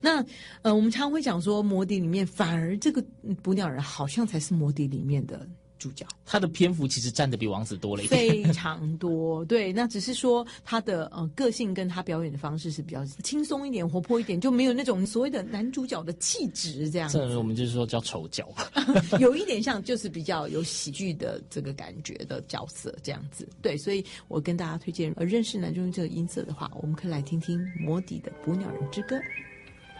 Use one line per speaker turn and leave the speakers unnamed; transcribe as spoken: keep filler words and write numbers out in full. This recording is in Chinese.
那呃，我们常常会讲说，魔笛里面反而这个捕鸟人好像才是魔笛里面的主角，
他的篇幅其实占的比王子多了一点，
非常多。对，那只是说他的呃个性跟他表演的方式是比较轻松一点、活泼一点，就没有那种所谓的男主角的气质这样子。
这我们就是说叫丑角，
有一点像，就是比较有喜剧的这个感觉的角色这样子。对，所以我跟大家推荐，呃，认识男中音这个音色的话，我们可以来听听魔笛的《捕鸟人之歌》。